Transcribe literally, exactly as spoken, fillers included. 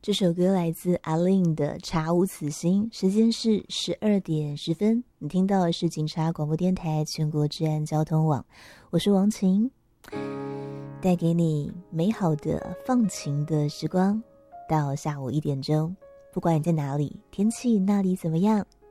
这首歌来自阿令的《查无此心》，时间是十二点十分。你听到的是警察广播电台全国治安交通网，我是王晴，带给你美好的放晴的时光。到下午一点钟，不管你在哪里，天气那里怎么样，